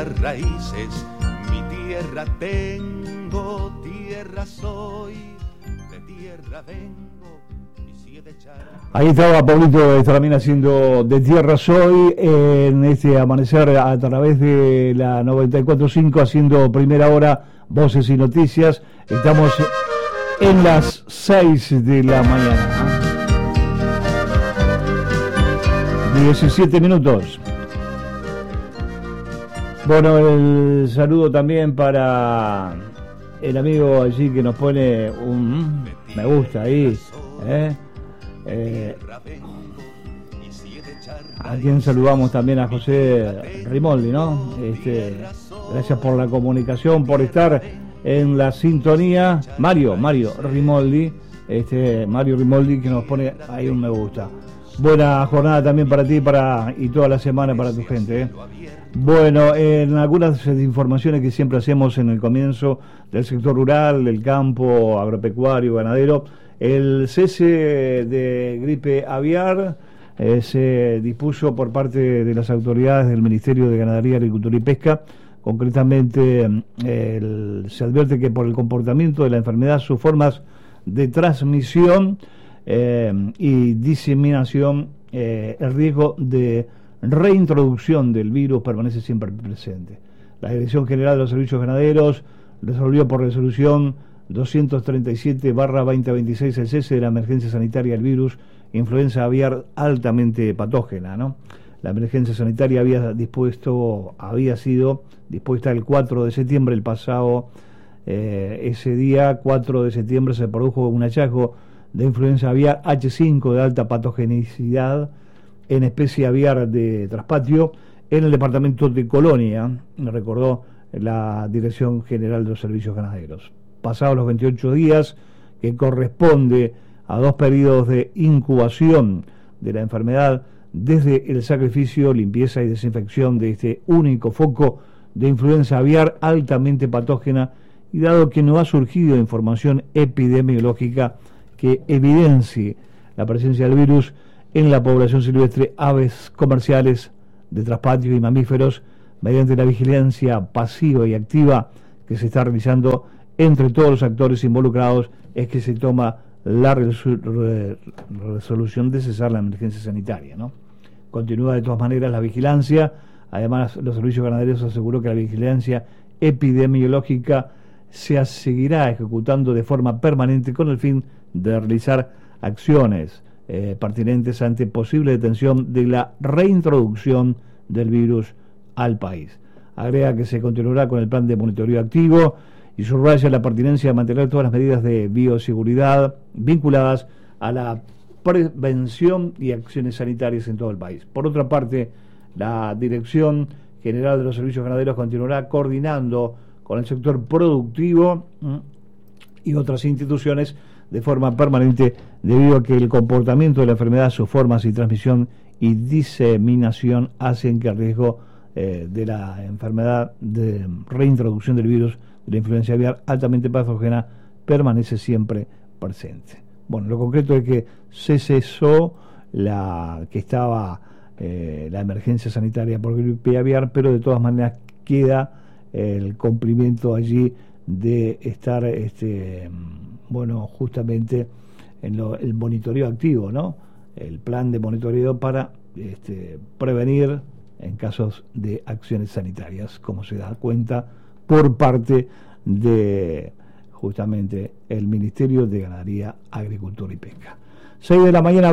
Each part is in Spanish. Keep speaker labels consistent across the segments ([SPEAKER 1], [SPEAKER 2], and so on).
[SPEAKER 1] tierras raíces, mi tierra tengo, tierra soy, de tierra vengo.
[SPEAKER 2] Ahí estaba Pablito también haciendo De Tierra Soy en este amanecer a través de la 94.5, haciendo primera hora Voces y Noticias. Estamos en las 6 de la mañana. 17 minutos. Bueno, el saludo también para el amigo allí que nos pone un me gusta ahí, a quien saludamos también a José Rimoldi, ¿no? Gracias por la comunicación, por estar en la sintonía. Mario Rimoldi, Mario Rimoldi, que nos pone ahí un me gusta. Buena jornada también para ti y toda la semana para tu gente, Bueno, en algunas informaciones que siempre hacemos en el comienzo del sector rural, del campo, agropecuario, ganadero, el cese de gripe aviar se dispuso por parte de las autoridades del Ministerio de Ganadería, Agricultura y Pesca. Concretamente, se advierte que por el comportamiento de la enfermedad, sus formas de transmisión y diseminación, el riesgo de reintroducción del virus permanece siempre presente. La Dirección General de los Servicios Ganaderos resolvió por resolución 237/2026 el cese de la emergencia sanitaria del virus influenza aviar altamente patógena, ¿no? La emergencia sanitaria había sido dispuesta el 4 de septiembre, el pasado ese día 4 de septiembre se produjo un hallazgo de influenza aviar H5 de alta patogenicidad en especie aviar de traspatio en el departamento de Colonia, recordó la Dirección General de los Servicios Ganaderos. Pasados los 28 días, que corresponde a 2 periodos de incubación de la enfermedad, desde el sacrificio, limpieza y desinfección de este único foco de influenza aviar altamente patógena, y dado que no ha surgido información epidemiológica que evidencie la presencia del virus en la población silvestre, aves comerciales de traspatio y mamíferos, mediante la vigilancia pasiva y activa que se está realizando entre todos los actores involucrados, es que se toma la resolución de cesar la emergencia sanitaria, ¿no? Continúa de todas maneras la vigilancia. Además, los servicios ganaderos aseguró que la vigilancia epidemiológica se seguirá ejecutando de forma permanente con el fin de realizar acciones pertinentes ante posible detención de la reintroducción del virus al país. Agrega que se continuará con el plan de monitoreo activo y subraya la pertinencia de mantener todas las medidas de bioseguridad vinculadas a la prevención y acciones sanitarias en todo el país. Por otra parte, la Dirección General de los Servicios Ganaderos continuará coordinando con el sector productivo y otras instituciones de forma permanente, debido a que el comportamiento de la enfermedad, sus formas y transmisión y diseminación hacen que el riesgo de la enfermedad de reintroducción del virus de la influenza aviar altamente patógena permanece siempre presente. Bueno, lo concreto es que se cesó la emergencia sanitaria por gripe aviar, pero de todas maneras queda el cumplimiento allí de estar justamente en el monitoreo activo, ¿no? El plan de monitoreo para prevenir en casos de acciones sanitarias, como se da cuenta por parte de justamente el Ministerio de Ganadería, Agricultura y Pesca. 6 de la mañana,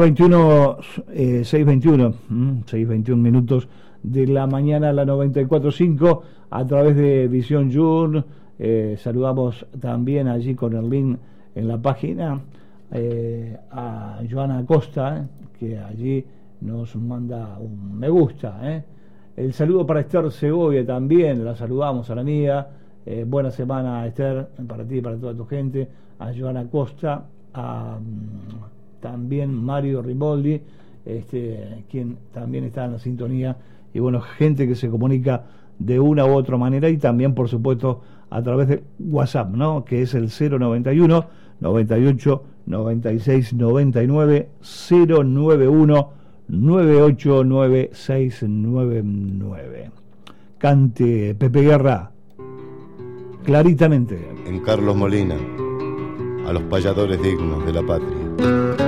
[SPEAKER 2] 6:21 minutos de la mañana, la 94.5, a través de Visión Jun. Saludamos también allí con el link en la página a Joana Acosta, que allí nos manda un me gusta. El saludo para Esther Segovia también, la saludamos a la amiga. Buena semana, Esther, para ti y para toda tu gente. A Joana Acosta, también Mario Rimoldi, quien también está en la sintonía, y bueno, gente que se comunica de una u otra manera, y también por supuesto a través de WhatsApp, ¿no? Que es el 091 98 96 99 091 989699. cante Pepe Guerra claritamente.
[SPEAKER 3] En Carlos Molina, a los payadores dignos de la patria.